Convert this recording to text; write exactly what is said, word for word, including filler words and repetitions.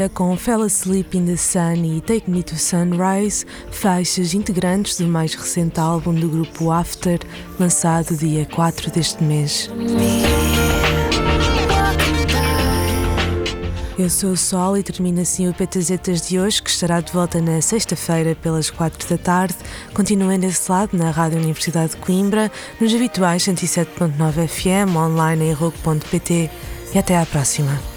Com Fell Asleep in the Sun e Take Me to Sunrise, faixas integrantes do mais recente álbum do grupo After, lançado dia quatro deste mês. Eu sou o Sol e termino assim o Petazetas de hoje, que estará de volta na sexta-feira pelas quatro da tarde. Continuem desse lado na Rádio Universidade de Coimbra, nos habituais cento e sete ponto nove F M, online em rock ponto pt, e até à próxima.